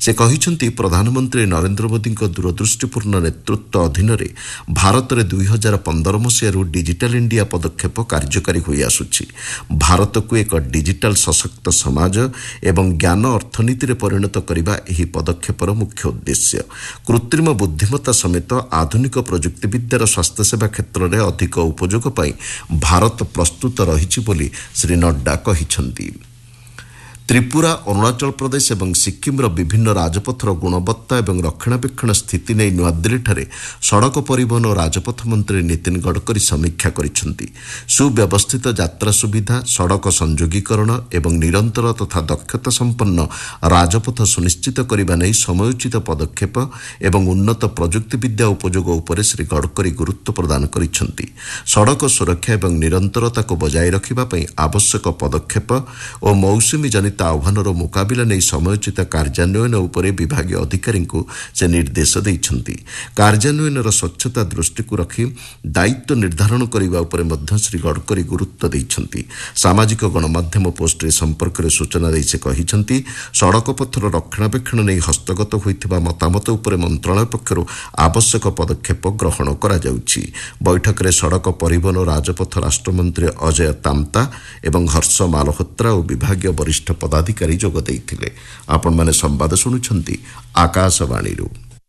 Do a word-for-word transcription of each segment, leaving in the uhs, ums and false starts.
ସେ କହିଛନ୍ତି ପ୍ରଧାନମନ୍ତ୍ରୀ ନରେନ୍ଦ୍ର ମୋଦିଙ୍କ ଦୂରଦୃଷ୍ଟିପୂର୍ଣ୍ଣ ନେତୃତ୍ୱ ଅଧୀନରେ ଭାରତରେ ଦୁଇ ହଜାର ପନ୍ଦର ମସିହାରୁ ଡିଜିଟାଲ ଇଣ୍ଡିଆ ପଦକ୍ଷେପ କାର୍ଯ୍ୟକାରୀ ହୋଇ ଆସୁଛି। ଭାରତକୁ ଏକ ଡିଜିଟାଲ ସଶକ୍ତ ସମାଜ ଏବଂ ଜ୍ଞାନ ଅର୍ଥନୀତିରେ ପରିଣତ କରିବା ଏହି ପଦକ୍ଷେପର ମୁଖ୍ୟ ଉଦ୍ଦେଶ୍ୟ। କୃତ୍ରିମ ବୁଦ୍ଧିମତ୍ତା ସମେତ ଆଧୁନିକ ପ୍ରଯୁକ୍ତିବିଦ୍ୟାର ସ୍ୱାସ୍ଥ୍ୟସେବା କ୍ଷେତ୍ରରେ ଅଧିକ ଉପଯୋଗ ପାଇଁ ଭାରତ ପ୍ରସ୍ତୁତ ରହିଛି ବୋଲି ଶ୍ରୀ ନଡ୍ଡା କହିଛନ୍ତି। ତ୍ରିପୁରା, ଅରୁଣାଚଳ ପ୍ରଦେଶ ଏବଂ ସିକ୍କିମର ବିଭିନ୍ନ ରାଜପଥର ଗୁଣବତ୍ତା ଏବଂ ରକ୍ଷଣାବେକ୍ଷଣ ସ୍ଥିତି ନେଇ ନୂଆଦିଲ୍ଲୀଠାରେ ସଡ଼କ ପରିବହନ ଓ ରାଜପଥ ମନ୍ତ୍ରୀ ନୀତିନ ଗଡ଼କରୀ ସମୀକ୍ଷା କରିଛନ୍ତି। ସୁବ୍ୟବସ୍ଥିତ ଯାତ୍ରା ସୁବିଧା, ସଡ଼କ ସଂଯୋଗୀକରଣ ଏବଂ ନିରନ୍ତର ତଥା ଦକ୍ଷତା ସମ୍ପନ୍ନ ରାଜପଥ ସୁନିଶ୍ଚିତ କରିବା ନେଇ ସମୟୋଚିତ ପଦକ୍ଷେପ ଏବଂ ଉନ୍ନତ ପ୍ରଯୁକ୍ତିବିଦ୍ୟା ଉପଯୋଗ ଉପରେ ଶ୍ରୀ ଗଡ଼କରୀ ଗୁରୁତ୍ୱ ପ୍ରଦାନ କରିଛନ୍ତି। ସଡ଼କ ସୁରକ୍ଷା ଏବଂ ନିରନ୍ତରତାକୁ ବଜାୟ ରଖିବା ପାଇଁ ଆବଶ୍ୟକ ପଦକ୍ଷେପ ଓ ମୌସୁମୀ ଜନିତ ଆହ୍ୱାନର ମୁକାବିଲା ନେଇ ସମୟୋଚିତ କାର୍ଯ୍ୟାନ୍ୱୟନ ଉପରେ ବିଭାଗୀୟ ଅଧିକାରୀଙ୍କୁ ସେ ନିର୍ଦ୍ଦେଶ ଦେଇଛନ୍ତି। କାର୍ଯ୍ୟାନ୍ୱୟନର ସ୍ୱଚ୍ଛତା ଦୃଷ୍ଟିକୁ ରଖି ଦାୟିତ୍ୱ ନିର୍ଦ୍ଧାରଣ କରିବା ଉପରେ ମଧ୍ୟ ଶ୍ରୀ ଗଡ଼କରୀ ଗୁରୁତ୍ୱ ଦେଇଛନ୍ତି। ସାମାଜିକ ଗଣମାଧ୍ୟମ ପୋଷ୍ଟରେ ସମ୍ପର୍କରେ ସୂଚନା ଦେଇ ସେ କହିଛନ୍ତି, ସଡ଼କ ପଥର ରକ୍ଷଣାବେକ୍ଷଣ ନେଇ ହସ୍ତଗତ ହୋଇଥିବା ମତାମତ ଉପରେ ମନ୍ତ୍ରଣାଳୟ ପକ୍ଷରୁ ଆବଶ୍ୟକ ପଦକ୍ଷେପ ଗ୍ରହଣ କରାଯାଉଛି। ବୈଠକରେ ସଡ଼କ ପରିବହନ ଓ ରାଜପଥ ରାଷ୍ଟ୍ରମନ୍ତ୍ରୀ ଅଜୟ ତାମ୍ତା ଏବଂ ହର୍ଷ ମାଲହୋତ୍ରା ଓ ବିଭାଗୀୟ ବରିଷ୍ଠ ପଦାଧିକାରୀ ଯୋଗ ଦେଇଥିଲେ। ଆପଣମାନେ ସମ୍ବାଦ ଶୁଣୁଛନ୍ତି ଆକାଶବାଣୀରୁ।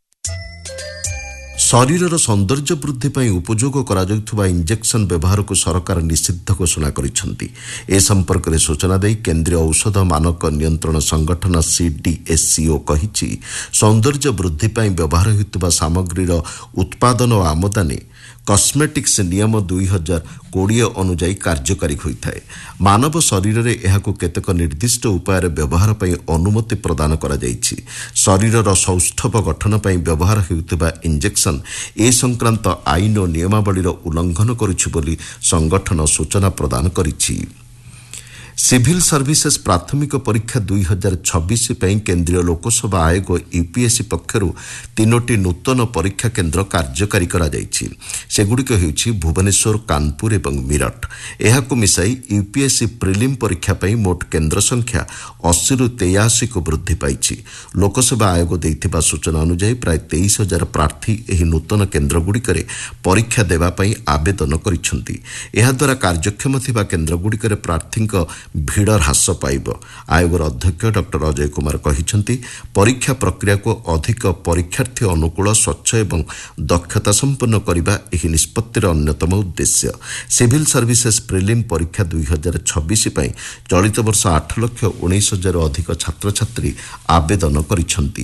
ଶରୀରର ସୌନ୍ଦର୍ଯ୍ୟ ବୃଦ୍ଧି ପାଇଁ ଉପଯୋଗ କରାଯାଉଥିବା ଇଞ୍ଜେକ୍ସନ ବ୍ୟବହାରକୁ ସରକାର ନିଷିଦ୍ଧ ଘୋଷଣା କରିଛନ୍ତି। ଏ ସମ୍ପର୍କରେ ସୂଚନା ଦେଇ କେନ୍ଦ୍ରୀୟ ଔଷଧ ମାନକ ନିୟନ୍ତ୍ରଣ ସଂଗଠନ ସିଡିଏସ୍ସିଓ କହିଛି, ସୌନ୍ଦର୍ଯ୍ୟ ବୃଦ୍ଧି ପାଇଁ ବ୍ୟବହାର ହେଉଥିବା ସାମଗ୍ରୀର ଉତ୍ପାଦନ ଓ ଆମଦାନୀ କସ୍ମେଟିକ୍ସ ନିୟମ ଦୁଇ ହଜାର କୋଡ଼ିଏ ଅନୁଯାୟୀ କାର୍ଯ୍ୟକାରୀ ହୋଇଥାଏ। ମାନବ ଶରୀରରେ ଏହାକୁ କେତେକ ନିର୍ଦ୍ଦିଷ୍ଟ ଉପାୟରେ ବ୍ୟବହାର ପାଇଁ ଅନୁମତି ପ୍ରଦାନ କରାଯାଇଛି। ଶରୀରର ସୌଷ୍ଠବ ଗଠନ ପାଇଁ ବ୍ୟବହାର ହେଉଥିବା ଇଞ୍ଜେକ୍ସନ ଏ ସଂକ୍ରାନ୍ତ ଆଇନ ଓ ନିୟମାବଳୀର ଉଲ୍ଲଂଘନ କରୁଛି ବୋଲି ସଂଗଠନ ସୂଚନା ପ୍ରଦାନ କରିଛି। ସିଭିଲ୍ ସର୍ଭିସେସ୍ ପ୍ରାଥମିକ ପରୀକ୍ଷା ଦୁଇ ହଜାର ଛବିଶ ପାଇଁ କେନ୍ଦ୍ରୀୟ ଲୋକସେବା ଆୟୋଗ ୟୁପିଏସ୍ସି ପକ୍ଷରୁ ତିନୋଟି ନୂତନ ପରୀକ୍ଷା କେନ୍ଦ୍ର କାର୍ଯ୍ୟକାରୀ କରାଯାଇଛି। ସେଗୁଡ଼ିକ ହେଉଛି ଭୁବନେଶ୍ୱର, କାନପୁର ଏବଂ ମିରଟ। ଏହାକୁ ମିଶାଇ ୟୁପିଏସ୍ସି ପ୍ରିଲିମ୍ ପରୀକ୍ଷା ପାଇଁ ମୋଟ କେନ୍ଦ୍ର ସଂଖ୍ୟା ଅଶୀରୁ ତେୟାଅଶୀକୁ ବୃଦ୍ଧି ପାଇଛି। ଲୋକସେବା ଆୟୋଗ ଦେଇଥିବା ସୂଚନା ଅନୁଯାୟୀ ପ୍ରାୟ ତେଇଶ ହଜାର ପ୍ରାର୍ଥୀ ଏହି ନୂତନ କେନ୍ଦ୍ରଗୁଡ଼ିକରେ ପରୀକ୍ଷା ଦେବା ପାଇଁ ଆବେଦନ କରିଛନ୍ତି। ଏହାଦ୍ୱାରା କାର୍ଯ୍ୟକ୍ଷମ ଥିବା କେନ୍ଦ୍ରଗୁଡ଼ିକରେ ପ୍ରାର୍ଥୀଙ୍କ ଭିଡ଼ ହ୍ରାସ ପାଇବ। ଆୟୋଗର ଅଧ୍ୟକ୍ଷ ଡକ୍ଟର ଅଜୟ କୁମାର କହିଛନ୍ତି, ପରୀକ୍ଷା ପ୍ରକ୍ରିୟାକୁ ଅଧିକ ପରୀକ୍ଷାର୍ଥୀ ଅନୁକୂଳ, ସ୍ୱଚ୍ଛ ଏବଂ ଦକ୍ଷତା ସମ୍ପନ୍ନ କରିବା ଏହି ନିଷ୍ପତ୍ତିର ଅନ୍ୟତମ ଉଦ୍ଦେଶ୍ୟ। ସିଭିଲ୍ ସର୍ଭିସେସ୍ ପ୍ରିଲିମ୍ ପରୀକ୍ଷା ଦୁଇ ହଜାର ଛବିଶ ପାଇଁ ଚଳିତ ବର୍ଷ ଆଠ ଲକ୍ଷ ଉଣେଇଶ ହଜାରରୁ ଅଧିକ ଛାତ୍ରଛାତ୍ରୀ ଆବେଦନ କରିଛନ୍ତି।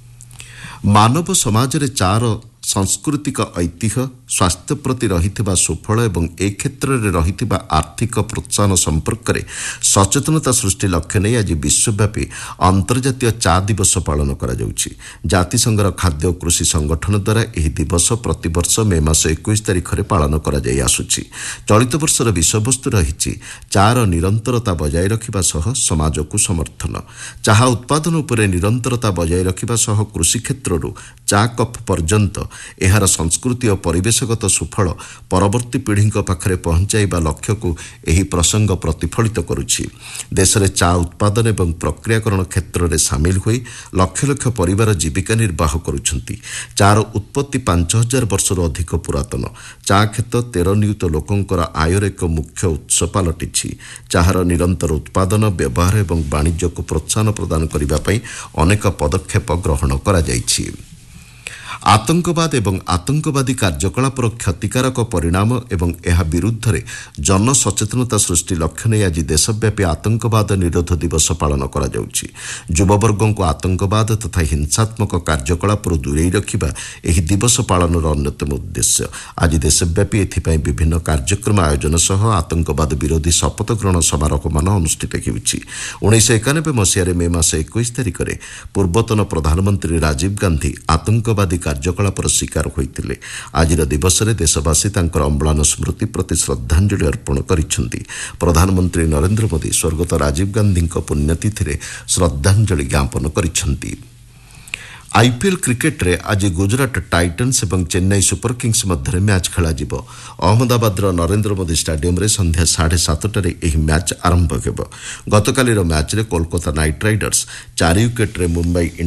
ମାନବ ସମାଜରେ ଚାର ସାଂସ୍କୃତିକ ଐତିହ୍ୟ, ସ୍ୱାସ୍ଥ୍ୟ ପ୍ରତି ରହିଥିବା ସୁଫଳ ଏବଂ ଏ କ୍ଷେତ୍ରରେ ରହିଥିବା ଆର୍ଥିକ ପ୍ରୋତ୍ସାହନ ସମ୍ପର୍କରେ ସଚେତନତା ସୃଷ୍ଟି ଲକ୍ଷ୍ୟ ନେଇ ଆଜି ବିଶ୍ୱବ୍ୟାପୀ ଅନ୍ତର୍ଜାତୀୟ ଚା ଦିବସ ପାଳନ କରାଯାଉଛି। ଜାତିସଂଘର ଖାଦ୍ୟ ଓ କୃଷି ସଂଗଠନ ଦ୍ୱାରା ଏହି ଦିବସ ପ୍ରତିବର୍ଷ ମେ ମାସ ଏକୋଇଶ ତାରିଖରେ ପାଳନ କରାଯାଇ ଆସୁଛି। ଚଳିତ ବର୍ଷର ବିଷୟବସ୍ତୁ ରହିଛି ଚାର ନିରନ୍ତରତା ବଜାୟ ରଖିବା ସହ ସମାଜକୁ ସମର୍ଥନ। ଚାହା ଉତ୍ପାଦନ ଉପରେ ନିରନ୍ତରତା ବଜାୟ ରଖିବା ସହ କୃଷି କ୍ଷେତ୍ରରୁ ଚା କପ୍ ପର୍ଯ୍ୟନ୍ତ ଏହାର ସଂସ୍କୃତି ଓ ପରିବେଶଗତ ସୁଫଳ ପରବର୍ତ୍ତୀ ପିଢ଼ିଙ୍କ ପାଖରେ ପହଞ୍ଚାଇବା ଲକ୍ଷ୍ୟକୁ ଏହି ପ୍ରସଙ୍ଗ ପ୍ରତିଫଳିତ କରୁଛି। ଦେଶରେ ଚା ଉତ୍ପାଦନ ଏବଂ ପ୍ରକ୍ରିୟାକରଣ କ୍ଷେତ୍ରରେ ସାମିଲ ହୋଇ ଲକ୍ଷ ଲକ୍ଷ ପରିବାର ଜୀବିକା ନିର୍ବାହ କରୁଛନ୍ତି। ଚାର ଉତ୍ପତ୍ତି ପାଞ୍ଚ ହଜାର ବର୍ଷରୁ ଅଧିକ ପୁରାତନ। ଚା କ୍ଷେତ ତେର ନିୟୁତ ଲୋକଙ୍କର ଆୟର ଏକ ମୁଖ୍ୟ ଉତ୍ସ ପାଲଟିଛି। ଚାହାର ନିରନ୍ତର ଉତ୍ପାଦନ, ବ୍ୟବହାର ଏବଂ ବାଣିଜ୍ୟକୁ ପ୍ରୋତ୍ସାହନ ପ୍ରଦାନ କରିବା ପାଇଁ ଅନେକ ପଦକ୍ଷେପ ଗ୍ରହଣ କରାଯାଇଛି। ଆତଙ୍କବାଦ ଏବଂ ଆତଙ୍କବାଦୀ କାର୍ଯ୍ୟକଳାପର କ୍ଷତିକାରକ ପରିଣାମ ଏବଂ ଏହା ବିରୁଦ୍ଧରେ ଜନସଚେତନତା ସୃଷ୍ଟି ଲକ୍ଷ୍ୟ ନେଇ ଆଜି ଦେଶବ୍ୟାପୀ ଆତଙ୍କବାଦ ନିରୋଧ ଦିବସ ପାଳନ କରାଯାଉଛି। ଯୁବବର୍ଗଙ୍କୁ ଆତଙ୍କବାଦ ତଥା ହିଂସାତ୍ମକ କାର୍ଯ୍ୟକଳାପରୁ ଦୂରେଇ ରଖିବା ଏହି ଦିବସ ପାଳନର ଅନ୍ୟତମ ଉଦ୍ଦେଶ୍ୟ। ଆଜି ଦେଶବ୍ୟାପୀ ଏଥିପାଇଁ ବିଭିନ୍ନ କାର୍ଯ୍ୟକ୍ରମ ଆୟୋଜନ ସହ ଆତଙ୍କବାଦ ବିରୋଧୀ ଶପଥ ଗ୍ରହଣ ସମାରୋହମାନ ଅନୁଷ୍ଠିତ ହେଉଛି। ଉଣେଇଶହ ଏକାନବେ ମସିହାରେ ମେ ମାସ ଏକୋଇଶ ତାରିଖରେ ପୂର୍ବତନ ପ୍ରଧାନମନ୍ତ୍ରୀ ରାଜୀବ ଗାନ୍ଧୀ ଆତଙ୍କବାଦୀ କାର୍ଯ୍ୟକଳାପର ଶିକାର ହୋଇଥିଲେ। ଆଜିର ଦିବସରେ ଦେଶବାସୀ ତାଙ୍କର ଅମ୍ଳାନ ସ୍ମୃତି ପ୍ରତି ଶ୍ରଦ୍ଧାଞ୍ଜଳି ଅର୍ପଣ କରିଛନ୍ତି। ପ୍ରଧାନମନ୍ତ୍ରୀ ନରେନ୍ଦ୍ର ମୋଦି ସ୍ୱର୍ଗତ ରାଜୀବ ଗାନ୍ଧୀଙ୍କ ପୁଣ୍ୟତିଥିରେ ଶ୍ରଦ୍ଧାଞ୍ଜଳି ଜ୍ଞାପନ କରିଛନ୍ତି। ଆଇପିଏଲ୍ କ୍ରିକେଟ୍ରେ ଆଜି ଗୁଜରାଟ ଟାଇଟନ୍ସ ଏବଂ ଚେନ୍ନାଇ ସୁପର କିଙ୍ଗସ୍ ମଧ୍ୟରେ ମ୍ୟାଚ୍ ଖେଳାଯିବ। ଅହମ୍ମଦାବାଦର ନରେନ୍ଦ୍ର ମୋଦି ଷ୍ଟାଡିୟମ୍ରେ ସନ୍ଧ୍ୟା ସାଢ଼େ ସାତଟାରେ ଏହି ମ୍ୟାଚ୍ ଆରମ୍ଭ ହେବ। ଗତକାଲିର ମ୍ୟାଚ୍ରେ କୋଲକାତା ନାଇଟ୍ ରାଇଡର୍ସ ଚାରି ୱିକେଟ୍ରେ ମୁମ୍ବାଇ